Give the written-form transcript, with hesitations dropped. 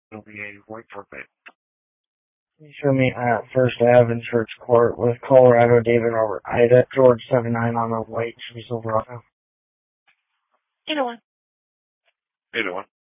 It'll be a white Corvette. Can you show me at First Ave in Church Court with Colorado David Robert Ida, George 79 on a white Silverado? Either one. Either one.